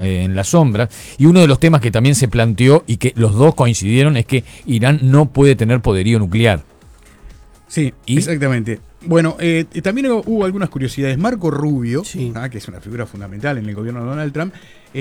en la sombra. Y uno de los temas que también se planteó y que los dos coincidieron es que Irán no puede tener poderío nuclear. Sí, exactamente. Bueno, también hubo algunas curiosidades. Marco Rubio, Sí. que es una figura fundamental en el gobierno de Donald Trump,